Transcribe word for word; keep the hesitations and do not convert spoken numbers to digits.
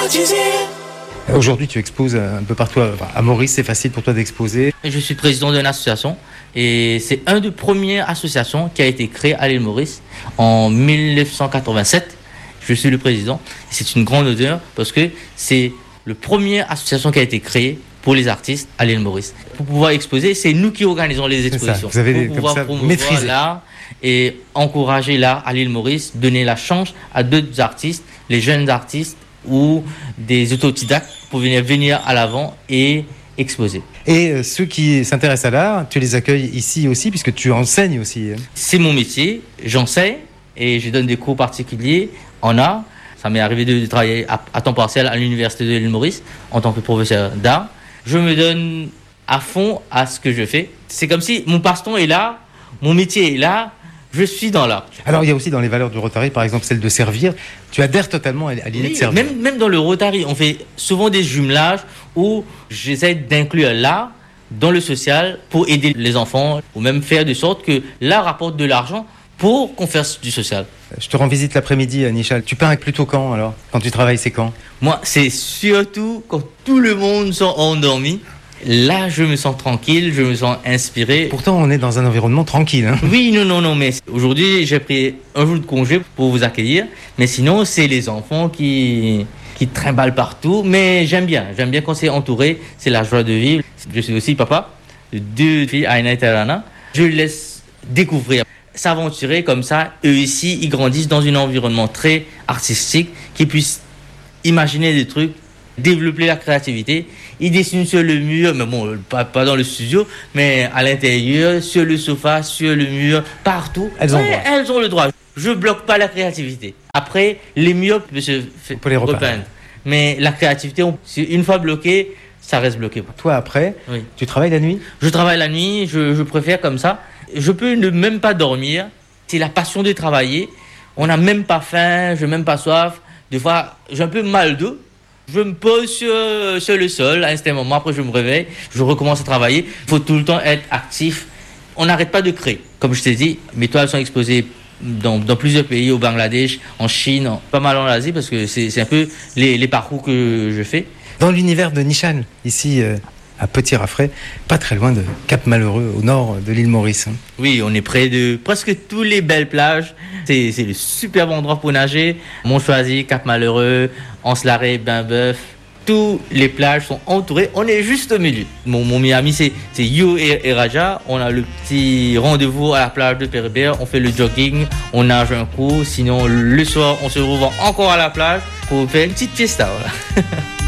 Aujourd'hui, tu exposes un peu partout. À Maurice, c'est facile pour toi d'exposer. Je suis président d'une association et c'est une des premières associations qui a été créée à l'île Maurice en dix-neuf cent quatre-vingt-sept. Je suis le président. C'est une grande honneur parce que c'est la première association qui a été créée pour les artistes à l'île Maurice. Pour pouvoir exposer, c'est nous qui organisons les expositions. Vous avez pour des, pouvoir comme ça, promouvoir maîtriser l'art et encourager l'art à l'île Maurice, donner la chance à d'autres artistes, les jeunes artistes ou des autodidactes pour venir, venir à l'avant et exposer. Et euh, ceux qui s'intéressent à l'art, tu les accueilles ici aussi, puisque tu enseignes aussi. C'est mon métier, j'enseigne et je donne des cours particuliers en art. Ça m'est arrivé de travailler à, à temps partiel à l'université de l'île Maurice en tant que professeur d'art. Je me donne à fond à ce que je fais. C'est comme si mon passe-temps est là, mon métier est là, je suis dans l'art. Alors il y a aussi dans les valeurs du Rotary, par exemple celle de servir. Tu adhères totalement à l'idée Oui, de servir. Même, même dans le Rotary, on fait souvent des jumelages où j'essaie d'inclure l'art dans le social pour aider les enfants ou même faire de sorte que l'art rapporte de l'argent pour qu'on fasse du social. Je te rends visite l'après-midi, Nichal. Tu peins plutôt quand alors? Quand tu travailles, c'est quand? Moi, c'est surtout quand tout le monde sont endormis. Là, je me sens tranquille, je me sens inspiré. Pourtant, on est dans un environnement tranquille. Hein. Oui, non, non, non, mais aujourd'hui, j'ai pris un jour de congé pour vous accueillir. Mais sinon, c'est les enfants qui, qui trimballent partout. Mais j'aime bien, j'aime bien quand c'est entouré. C'est la joie de vivre. Je suis aussi papa de deux filles, Aina et Tarana. Je les laisse découvrir, s'aventurer comme ça. Eux ici, ils grandissent dans un environnement très artistique, qu'ils puissent imaginer des trucs, développer la créativité. Ils dessinent sur le mur, mais bon, pas, pas dans le studio, mais à l'intérieur, sur le sofa, sur le mur, partout. Elles ont, ouais, elles ont le droit. Je bloque pas la créativité. Après, les murs peuvent se f- les repeindre. Mais la créativité, on, une fois bloquée, ça reste bloqué. Toi, après, oui. Tu travailles la nuit? Je travaille la nuit, je, je préfère comme ça. Je peux ne même pas dormir. C'est la passion de travailler. On n'a même pas faim, je n'ai même pas soif. Des fois, j'ai un peu mal d'eau. Je me pose sur, sur le sol à un certain moment, après je me réveille, je recommence à travailler. Il faut tout le temps être actif. On n'arrête pas de créer. Comme je t'ai dit, mes toiles sont exposées dans, dans plusieurs pays, au Bangladesh, en Chine, en, pas mal en Asie, parce que c'est, c'est un peu les, les parcours que je fais. Dans l'univers de Nichal, ici euh, à Petit-Raffray, pas très loin de Cap-Malheureux, au nord de l'île Maurice. Hein. Oui, on est près de presque toutes les belles plages. C'est, c'est le superbe endroit pour nager. Montchoisy, Cap-Malheureux, Anse-Larrey, Bain-Bœuf. Toutes les plages sont entourées. On est juste au milieu. Mon, mon ami, c'est, c'est You et, et Raja. On a le petit rendez-vous à la plage de Péribert. On fait le jogging, on nage un coup. Sinon, le soir, on se revoit encore à la plage pour faire une petite fiesta. Voilà.